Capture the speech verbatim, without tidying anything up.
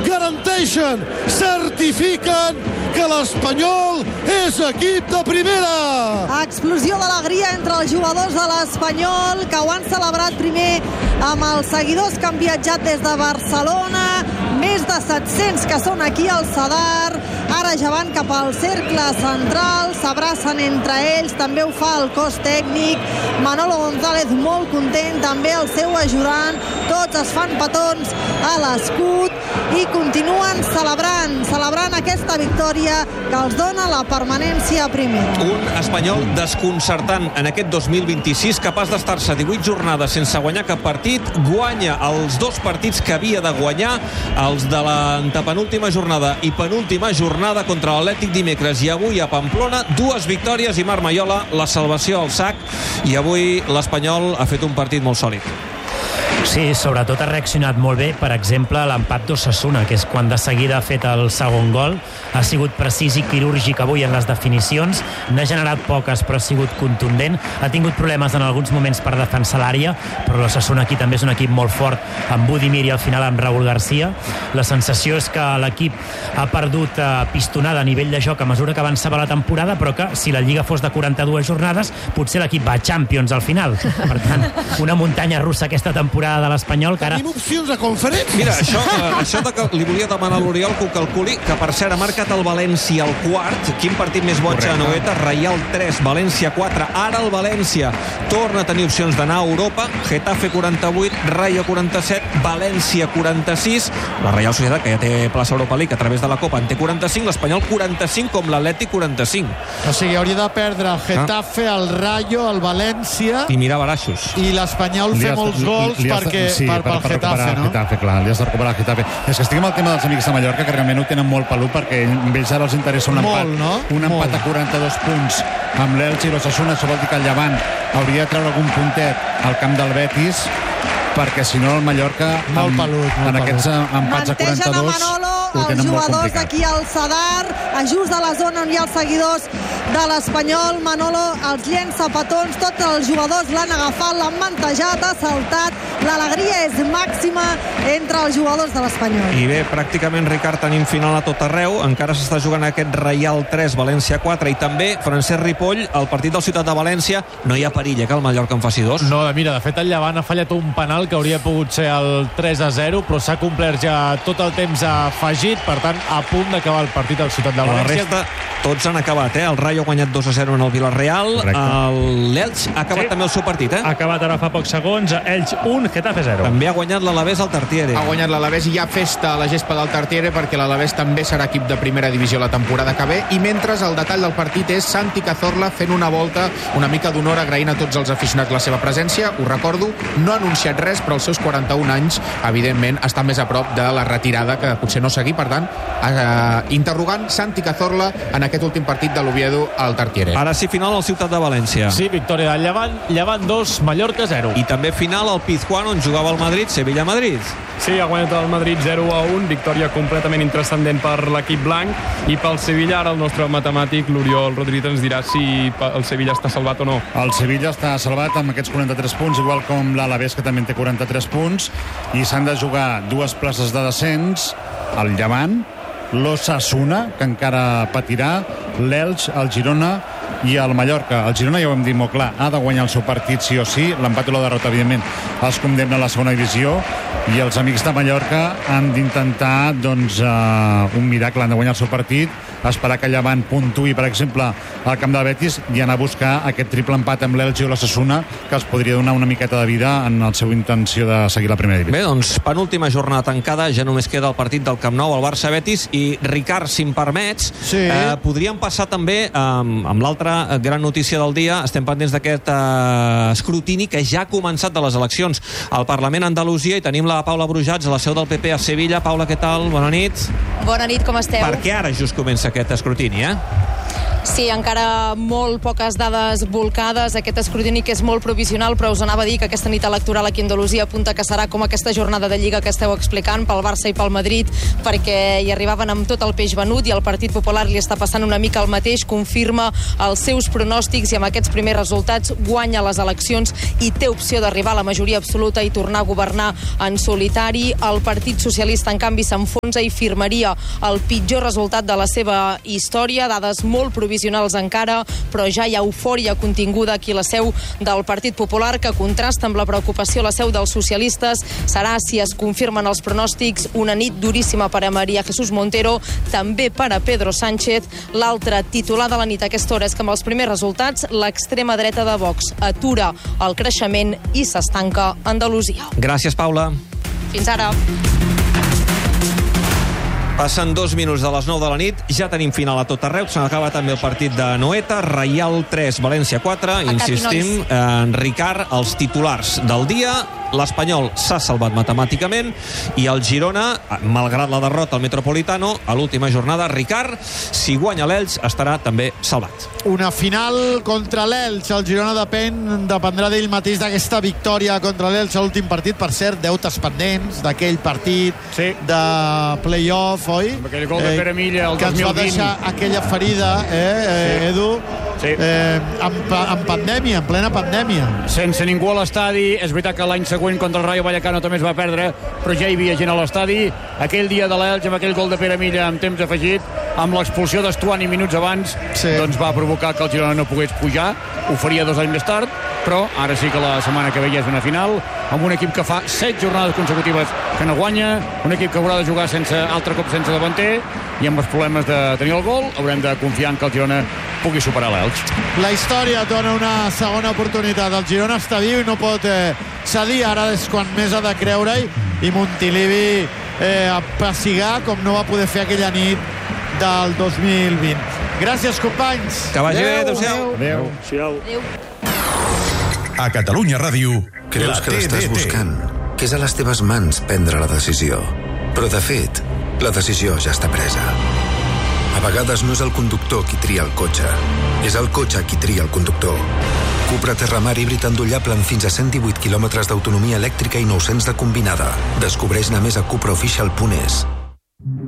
garanteixen, certifiquen que l'Espanyol és equip de primera. Explosió d'alegria entre els jugadors de l'Espanyol, que ho han celebrat primer amb els seguidors que han viatjat des de Barcelona, més de set-cents que són aquí al Sadar, ara ja van cap al cercle central, s'abracen entre ells, també ho fa el cos tècnic, Manolo González molt content, també el seu ajudant, tots es fan petons a l'escut i continuen celebrant, celebrant aquesta victòria que els dona la permanència a primera. Un Espanyol desconcertant en aquest dos mil vint-i-sis, capaç d'estar-se divuit jornades sense guanyar cap partit, guanya els dos partits que havia de guanyar, els de l'antepenúltima jornada i penúltima jornada contra l'Atlètic dimecres i avui a Pamplona, dues victòries i Marc Maiola, la salvació al sac, i avui l'Espanyol ha fet un partit molt sòlid. Sí, sobretot ha reaccionat molt bé, per exemple, l'empat d'Osasuna, que és quan de seguida ha fet el segon gol. Ha sigut precís i quirúrgic avui en les definicions, n'ha generat poques però ha sigut contundent, ha tingut problemes en alguns moments per defensar l'àrea, però l'Osasuna aquí també és un equip molt fort, amb Budimir i al final amb Raúl García. La sensació és que l'equip ha perdut eh, pistonada a nivell de joc a mesura que avançava la temporada, però que si la Lliga fos de quaranta-dues jornades, potser l'equip va a Champions al final. Per tant, una muntanya russa aquesta temporada de l'Espanyol, que ara... Tenim opcions de conferència. Mira, això, eh, això de que li volia demanar a l'Oriol que ho calculi, que per cert ha marcat el València al quart. Quin partit més boig a Noeta? Reial tres, València quatre. Ara el València torna a tenir opcions d'anar a Europa. Getafe quaranta-vuit, Rayo quaranta-set, València quaranta-sis. La Reial Societat, que ja té plaça Europa League a través de la Copa, en té quaranta-cinc. L'Espanyol quaranta-cinc, com l'Atlètic quaranta-cinc. O sigui, hauria de perdre el Getafe, el Rayo, el València... I mirar baraixos. I l'Espanyol fer molts gols perquè, sí, per, per, pel per Getafe, no? Getafe, clar, li has de recuperar el Getafe. És que estic amb el tema dels amics de Mallorca, que realment ho tenen molt pelut, perquè a ells ara els interessa un molt, empat, no? un empat molt. a quaranta-dos punts amb l'Elche i l'Osasuna. Això vol dir que el Llevant hauria de treure algun puntet al camp del Betis, perquè si no el Mallorca molt amb, pelut, molt en aquests empats a quaranta-dos a Manolo, els jugadors d'aquí al Sadar, a just de la zona on hi ha els seguidors de l'Espanyol. Manolo els llença petons, tots els jugadors l'han agafat, l'han mantejat, ha saltat, l'alegria és màxima entre els jugadors de l'Espanyol. I bé, pràcticament, Ricard, tenim final a tot arreu. Encara s'està jugant aquest Reial tres, València quatre, i també, Francesc Ripoll, el partit del Ciutat de València, no hi ha perill que el Mallorca en faci dos. No, mira, de fet el Llevant ha fallat un penal que hauria pogut ser el tres a zero, però s'ha complert ja tot el temps afegit, per tant, a punt d'acabar el partit al Ciutat de València. La resta, tots han acabat, eh? El Rayo ha guanyat dos a zero en el Villarreal. L'Elx ha acabat sí. també el seu partit, eh? Ha acabat ara fa pocs segons, Elx un, Getafe zero. També ha guanyat l'Alavés al Tartiere. Ha guanyat l'Alavés i hi ha festa a la gespa del Tartiere, perquè l'Alavés també serà equip de primera divisió la temporada que ve. I mentre el detall del partit és Santi Cazorla fent una volta una mica d'honor, agraint a tots els aficionats la seva presència. Ho recordo, no ha anunciat res, però als seus quaranta-un anys, evidentment, està més a prop de la retirada, que potser no seguir. Per tant, eh, interrogant Santi Cazorla en aquest últim partit de l'Oviedo al Tartiere. Ara sí, final al Ciutat de València. Sí, victòria del Llevant, Llevant dos, Mallorca zero. I també final al Pizjuán, on jugava el Madrid, Sevilla-Madrid. Sí, ha guanyat el Madrid zero a un, victòria completament intranscendent per l'equip blanc, i pel Sevilla ara el nostre matemàtic, l'Oriol Rodríguez, ens dirà si el Sevilla està salvat o no. El Sevilla està salvat amb aquests quaranta-tres punts, igual com l'Alavés, que també té quaranta-tres punts, i s'han de jugar dues places de descens, el Llevant, l'Osasuna, que encara patirà, l'Elx, el Girona i el Mallorca. El Girona, ja ho hem dit molt clar, ha de guanyar el seu partit sí o sí. L'empat o la derrota, evidentment, els condemna a la segona divisió, i els amics de Mallorca han d'intentar, doncs, uh, un miracle, han de guanyar el seu partit, esperar que Llevant puntuï, per exemple, al camp de Betis, i anar a buscar aquest triple empat amb l'Elche o l'Osasuna, que els podria donar una miqueta de vida en la seva intenció de seguir la primera divisió. Bé, doncs, penúltima jornada tancada, ja només queda el partit del Camp Nou, el Barça-Betis, i Ricard, si em permets, sí. eh, podríem passar també eh, amb l'altra gran notícia del dia. Estem pendents d'aquest eh, escrutini que ja ha començat de les eleccions al Parlament a Andalusia, i tenim la Paula Brujats, a la seu del P P a Sevilla. Paula, què tal? Bona nit. Bona nit, com esteu? Perquè ara just comença aquest escrutini, eh? Sí, encara molt poques dades volcades. Aquest escrutini que és molt provisional, però us anava a dir que aquesta nit electoral aquí a Andalusia apunta que serà com aquesta jornada de Lliga que esteu explicant pel Barça i pel Madrid, perquè hi arribaven amb tot el peix venut i el Partit Popular li està passant una mica el mateix, confirma els seus pronòstics i amb aquests primers resultats guanya les eleccions i té opció d'arribar a la majoria absoluta i tornar a governar en solitari. El Partit Socialista, en canvi, s'enfonsa i firmaria el pitjor resultat de la seva història. Dades molt provisionals encara, però ja hi ha eufòria continguda aquí a la seu del Partit Popular, que contrasta amb la preocupació a la seu dels socialistes. Serà, si es confirmen els pronòstics, una nit duríssima per a María Jesús Montero, també per a Pedro Sánchez. L'altre titular de la nit a aquesta hora és que amb els primers resultats l'extrema dreta de Vox atura el creixement i s'estanca a Andalusia. Gràcies, Paula. Fins ara. Passen dos minuts de les nou de la nit, ja tenim final a tot arreu, se n'acaba també el partit de Noeta, Reial tres, València quatre, insistim, en Ricard, els titulars del dia. L'Espanyol s'ha salvat matemàticament i el Girona, malgrat la derrota al Metropolitano, a l'última jornada, Ricard, si guanya l'Elx, estarà també salvat. Una final contra l'Elx. El Girona depèn, dependrà d'ell mateix d'aquesta victòria contra l'Elx a l'últim partit. Per cert, deutes pendents d'aquell partit sí. de play-off, oi? Amb aquell gol de Pere Milla el que dos mil vint. Que ens va deixar aquella ferida, eh, eh sí. Edu? Sí. Eh, en, en pandèmia, en plena pandèmia. Sense ningú a l'estadi. És veritat que l'any següent contra el Rayo Vallecano també es va perdre, però ja hi havia gent a l'estadi. Aquell dia de l'Elx, amb aquell gol de Pere Milla amb temps afegit, amb l'expulsió d'Estuani minuts abans, sí. doncs va provocar que el Girona no pogués pujar. Ho faria dos anys més tard, però ara sí que la setmana que ve ja és una final, amb un equip que fa set jornades consecutives que no guanya, un equip que haurà de jugar sense altre cop sense davanter, i amb els problemes de tenir el gol haurem de confiar en que el Girona pugui superar l'Elx. La història dona una segona oportunitat. El Girona està viu i no pot eh, cedir. Ara és quan més ha de creure-hi, i Montilivi eh, a pessigar com no va poder fer aquella nit del dos mil vint. Gràcies, companys. Que vagi bé, adéu-siau. Adéu. Adéu. A Catalunya Ràdio, creus que l'estàs buscant, que és a les teves mans prendre la decisió. Però, de fet, la decisió ja està presa. A vegades no és el conductor qui tria el cotxe, és el cotxe qui tria el conductor. Cupra Terramar híbrid endollable amb fins a cent divuit quilòmetres d'autonomia elèctrica i nou-cents de combinada. Descobreix-ne més a cupra official punt es.